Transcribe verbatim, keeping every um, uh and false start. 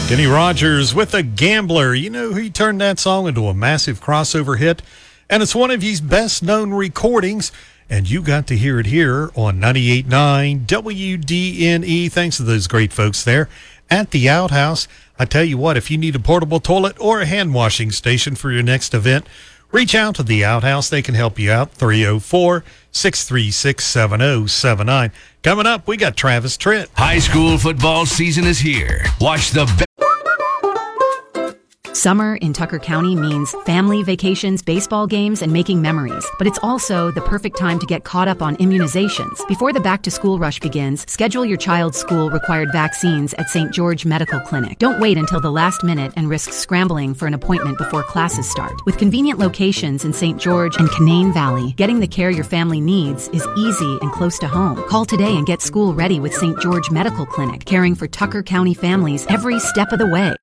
Kenny Rogers with A Gambler. You know, he turned that song into a massive crossover hit, and it's one of his best-known recordings, and you got to hear it here on ninety-eight point nine W D N E. Thanks to those great folks there at the Outhouse. I tell you what, if you need a portable toilet or a hand-washing station for your next event, reach out to the Outhouse. They can help you out. three oh four, six three six, seven oh seven nine. Coming up, we got Travis Tritt. High school football season is here. Watch the be- Summer in Tucker County means family vacations, baseball games, and making memories. But it's also the perfect time to get caught up on immunizations. Before the back-to-school rush begins, schedule your child's school-required vaccines at Saint George Medical Clinic. Don't wait until the last minute and risk scrambling for an appointment before classes start. With convenient locations in Saint George and Canaan Valley, getting the care your family needs is easy and close to home. Call today and get school ready with Saint George Medical Clinic, caring for Tucker County families every step of the way.